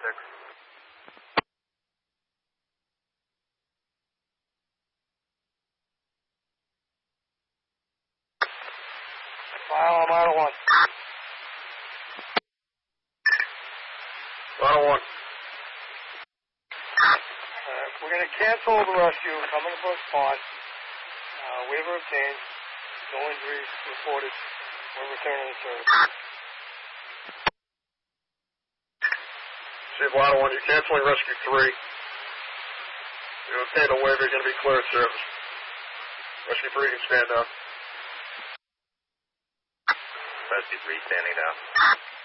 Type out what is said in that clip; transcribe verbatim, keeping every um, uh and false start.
six. File, I'm out of one. Out of one. Uh, we're going to cancel the rescue, coming to respond. Uh, waiver obtained. No injuries reported. We're returning to service. Chief Lotto one, you're canceling rescue three. You obtained a waiver, you're going to be cleared service. Rescue three, you can stand down. Rescue three standing down.